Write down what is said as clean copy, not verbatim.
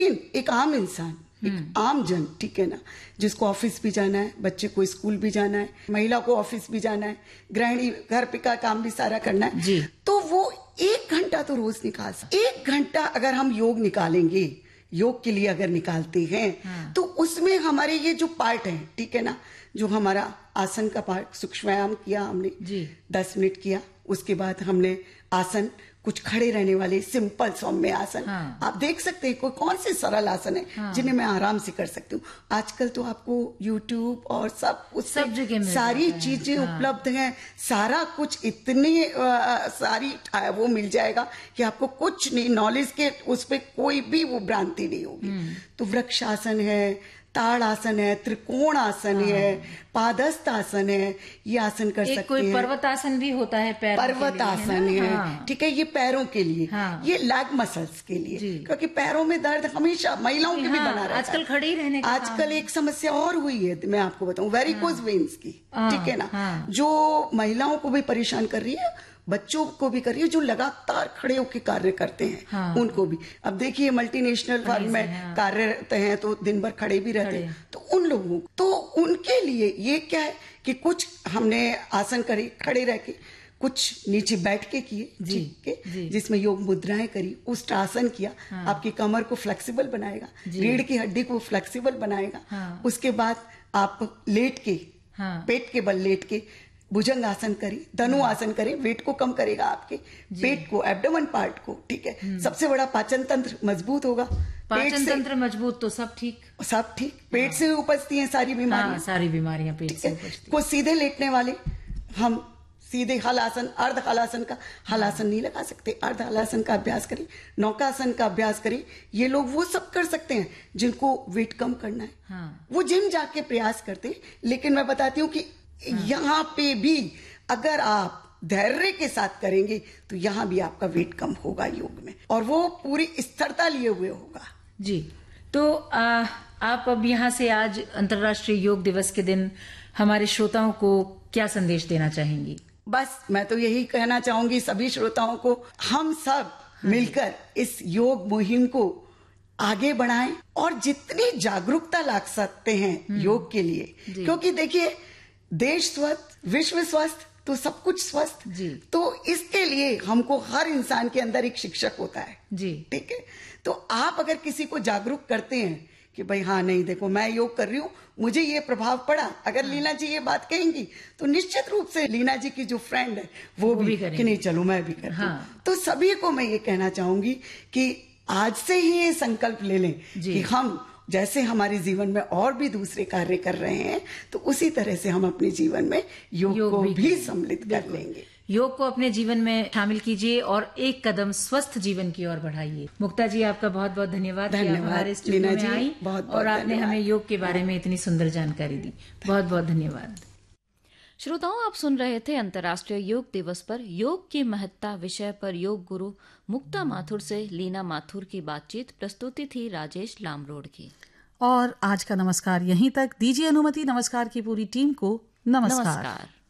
एक आम इंसान, एक आम जन, ठीक है ना, जिसको ऑफिस भी जाना है, बच्चे को स्कूल भी जाना है, महिला को ऑफिस भी जाना है, गृहिणी घर पे का काम भी सारा करना है जी। तो वो 1 घंटा तो रोज निकाल सकते। 1 घंटा अगर हम योग निकालेंगे, योग के लिए अगर निकालते हैं तो उसमें हमारे ये जो पार्ट है, ठीक है ना, जो हमारा आसन का पार्ट, सूक्ष्म व्यायाम किया हमने जी। 10 मिनट किया, उसके बाद हमने आसन कुछ खड़े रहने वाले सिंपल सौम्य आसन, आप देख सकते हैं कोई कौन से सरल आसन है जिन्हें मैं आराम से कर सकती हूँ। आजकल तो आपको YouTube और सब जगह सारी चीजें उपलब्ध हैं, सारा कुछ इतनी सारी वो मिल जाएगा कि आपको कुछ नहीं, नॉलेज के उस पर कोई भी वो भ्रांति नहीं होगी। तो वृक्ष आसन है, ताड़ आसन है, त्रिकोण आसन है, पादस्थ आसन है, ये आसन कर सकते हैं। कोई पर्वत आसन भी होता है, पर्वत आसन है, ठीक है, ये पैरों के लिए, ये लैग मसल्स के लिए, क्योंकि पैरों में दर्द हमेशा महिलाओं के भी बना रहता है। आजकल खड़े ही रहने का आजकल एक समस्या और हुई है, मैं आपको बताऊं, वेरिकोज वेन्स की, ठीक है ना, जो महिलाओं को भी परेशान कर रही है, बच्चों को भी कर रही है, जो लगातार खड़े होकर कार्य करते हैं उनको भी। अब देखिए मल्टीनेशनल फर्म में कार्यरत हैं तो दिन भर खड़े भी रहते हैं, तो उन लोगों तो उनके लिए ये क्या है कि कुछ हमने आसन करे खड़े रह के, कुछ नीचे बैठ के किए, ठीक है, जिसमें योग मुद्राएं करी, उष्ट्रासन किया, आपकी कमर को फ्लेक्सिबल बनाएगा, रीढ़ की हड्डी को फ्लेक्सिबल बनाएगा। उसके बाद आप लेट के, पेट के बल लेट के भुजंग आसन करी, धनु आसन करें, वेट को कम करेगा, आपके पेट को, एब्डोमेन पार्ट को, ठीक है। सबसे बड़ा पाचन तंत्र मजबूत होगा, पाचन तंत्र मजबूत तो सब ठीक, सब ठीक। पेट से उपजती हैं सारी बीमारियां, सारी बीमारियां पेट से उपजती। को सीधे लेटने वाले हम सीधे हलासन, अर्ध हलासन का हलासन नहीं लगा सकते, अर्ध हलासन का अभ्यास करें, नौकासन का अभ्यास करें। ये लोग वो सब कर सकते हैं जिनको वेट कम करना है, वो जिम जाके प्रयास करते हैं। लेकिन मैं बताती हूँ कि यहाँ पे भी अगर आप धैर्य के साथ करेंगे तो यहाँ भी आपका वेट कम होगा योग में, और वो पूरी स्थिरता लिए हुए होगा। जी, तो आप अब यहाँ से आज अंतर्राष्ट्रीय योग दिवस के दिन हमारे श्रोताओं को क्या संदेश देना चाहेंगी? बस मैं तो यही कहना चाहूंगी सभी श्रोताओं को, हम सब मिलकर इस योग मुहिम को आगे बढ़ाएं और जितनी जागरूकता ला सकते हैं योग के लिए, क्योंकि देखिए देश स्वस्थ, विश्व स्वस्थ तो सब कुछ स्वस्थ जी। तो इसके लिए हमको हर इंसान के अंदर एक शिक्षक होता है जी, ठीक है। तो आप अगर किसी को जागरूक करते हैं कि भाई हाँ नहीं देखो मैं योग कर रही हूँ, मुझे ये प्रभाव पड़ा, अगर लीना जी ये बात कहेंगी तो निश्चित रूप से लीना जी की जो फ्रेंड है वो भी कि नहीं चलो मैं भी करती हूँ। तो सभी को मैं ये कहना चाहूंगी कि आज से ही ये संकल्प ले लें कि हम जैसे हमारे जीवन में और भी दूसरे कार्य कर रहे हैं तो उसी तरह से हम अपने जीवन में योग को भी सम्मिलित कर लेंगे। योग को अपने जीवन में शामिल कीजिए और एक कदम स्वस्थ जीवन की ओर बढ़ाइए। मुक्ता जी आपका बहुत बहुत धन्यवाद कि आप हमारे स्टूडियो में आई और आपने हमें योग के बारे में इतनी सुंदर जानकारी दी। बहुत बहुत धन्यवाद। श्रोताओं, आप सुन रहे थे अंतर्राष्ट्रीय योग दिवस पर योग की महत्ता विषय पर योग गुरु मुक्ता माथुर से लीना माथुर की बातचीत। प्रस्तुति थी राजेश लामरोड की। और आज का नमस्कार यहीं तक। दीजिए अनुमति नमस्कार की पूरी टीम को नमस्कार।